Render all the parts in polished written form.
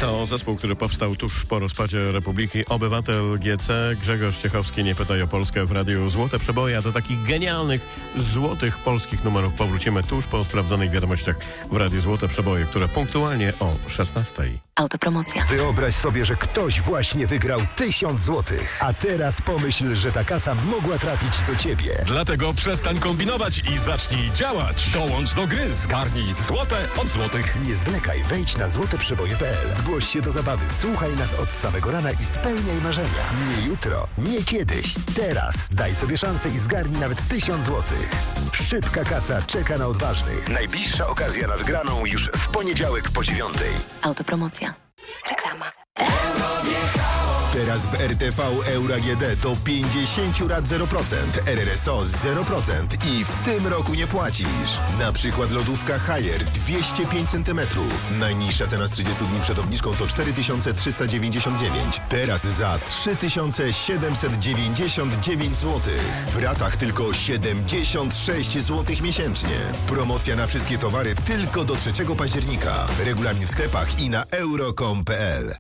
To zespół, który powstał tuż po rozpadzie Republiki. Obywatel GC, Grzegorz Ciechowski, Nie pytaj o Polskę w Radiu Złote Przeboje. A do takich genialnych, złotych polskich numerów powrócimy tuż po sprawdzonych wiadomościach w Radiu Złote Przeboje, które punktualnie o 16:00. Autopromocja. Wyobraź sobie, że ktoś właśnie wygrał 1000 złotych. A teraz pomyśl, że ta kasa mogła trafić do ciebie. Dlatego przestań kombinować i zacznij działać. Dołącz do gry, zgarnij złote od złotych. Nie zwlekaj, wejdź na złoteprzeboje.pl. Zgłoś się do zabawy, słuchaj nas od samego rana i spełniaj marzenia. Nie jutro, nie kiedyś, teraz. Daj sobie szansę i zgarnij nawet 1000 złotych. Szybka kasa czeka na odważnych. Najbliższa okazja na wygraną już w poniedziałek po 9:00. Autopromocja. Reklama. Teraz w RTV Euro AGD do 50 rat 0%, RRSO 0% i w tym roku nie płacisz. Na przykład lodówka Haier 205 cm. Najniższa cena z 30 dni przed obniżką to 4399. Teraz za 3799 zł. W ratach tylko 76 zł miesięcznie. Promocja na wszystkie towary tylko do 3 października. Regulamin w sklepach i na euro.com.pl.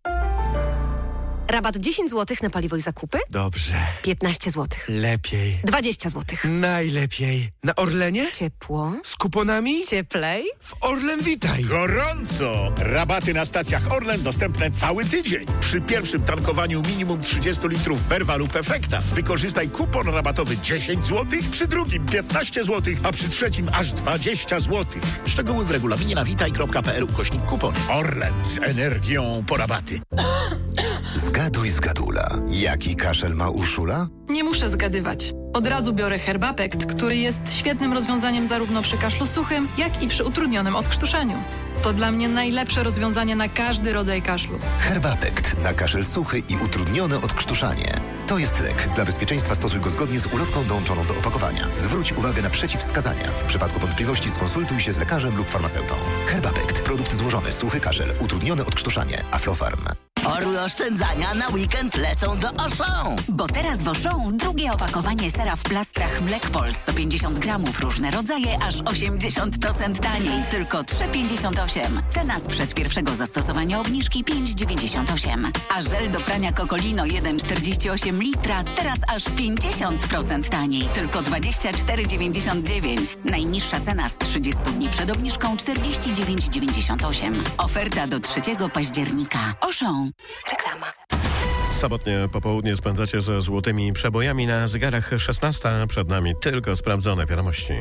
Rabat 10 zł na paliwo i zakupy? Dobrze. 15 zł. Lepiej. 20 zł. Najlepiej. Na Orlenie? Ciepło. Z kuponami? Cieplej. W Orlen Witaj. Gorąco! Rabaty na stacjach Orlen dostępne cały tydzień. Przy pierwszym tankowaniu minimum 30 litrów Verva lub Efekta wykorzystaj kupon rabatowy 10 zł, przy drugim 15 zł, a przy trzecim aż 20 zł. Szczegóły w regulaminie na witaj.pl/kupony. Orlen z energią po rabaty. Zgaduj zgadula. Jaki kaszel ma Urszula? Nie muszę zgadywać. Od razu biorę Herbapekt, który jest świetnym rozwiązaniem zarówno przy kaszlu suchym, jak i przy utrudnionym odkrztuszaniu. To dla mnie najlepsze rozwiązanie na każdy rodzaj kaszlu. Herbapekt na kaszel suchy i utrudnione odkrztuszanie. To jest lek. Dla bezpieczeństwa stosuj go zgodnie z ulotką dołączoną do opakowania. Zwróć uwagę na przeciwwskazania. W przypadku wątpliwości skonsultuj się z lekarzem lub farmaceutą. Herbapekt. Produkt złożony. Suchy kaszel. Utrudnione odkrztuszanie. Aflofarm. Orły oszczędzania na weekend lecą do Auchan. Bo teraz w Auchan drugie opakowanie sera w plastrach Mlekpol 150 gramów, różne rodzaje, aż 80% taniej. Tylko 3,58. Cena sprzed pierwszego zastosowania obniżki 5,98. A żel do prania Cocolino 1,48 litra, teraz aż 50% taniej. Tylko 24,99. Najniższa cena z 30 dni przed obniżką 49,98. Oferta do 3 października. Auchan. Reklama. Sobotnie popołudnie spędzacie ze złotymi przebojami na zegarach 16. Przed nami tylko sprawdzone wiadomości.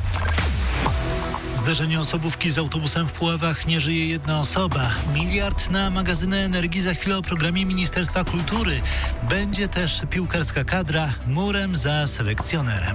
Zderzenie osobówki z autobusem w Puławach, nie żyje jedna osoba. 1 miliard na magazyny energii, za chwilę o programie Ministerstwa Kultury. Będzie też piłkarska kadra, murem za selekcjonerem.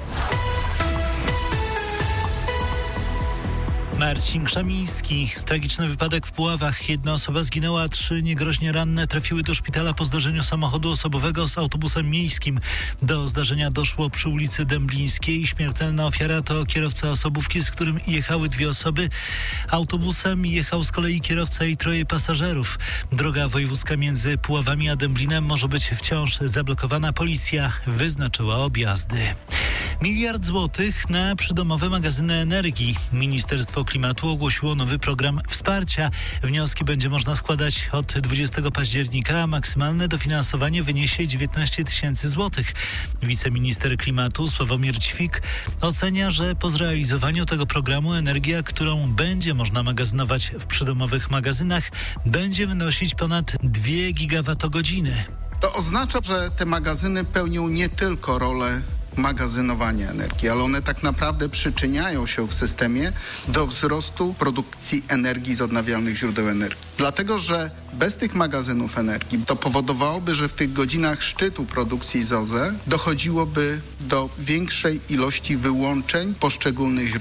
Marcin Krzamiński. Tragiczny wypadek w Puławach. 1 osoba zginęła, a 3 niegroźnie ranne trafiły do szpitala po zdarzeniu samochodu osobowego z autobusem miejskim. Do zdarzenia doszło przy ulicy Dęblińskiej. Śmiertelna ofiara to kierowca osobówki, z którym jechały 2 osoby. Autobusem jechał z kolei kierowca i 3 pasażerów. Droga wojewódzka między Puławami a Dęblinem może być wciąż zablokowana. Policja wyznaczyła objazdy. 1 miliard złotych na przydomowe magazyny energii. Ministerstwo Klimatu ogłosiło nowy program wsparcia. Wnioski będzie można składać od 20 października, a maksymalne dofinansowanie wyniesie 19 000 złotych. Wiceminister klimatu Sławomir Ćwik ocenia, że po zrealizowaniu tego programu energia, którą będzie można magazynować w przydomowych magazynach, będzie wynosić ponad 2 gigawatogodziny. To oznacza, że te magazyny pełnią nie tylko rolę magazynowania energii, ale one tak naprawdę przyczyniają się w systemie do wzrostu produkcji energii z odnawialnych źródeł energii. Dlatego, że bez tych magazynów energii to powodowałoby, że w tych godzinach szczytu produkcji z OZE dochodziłoby do większej ilości wyłączeń poszczególnych źródeł.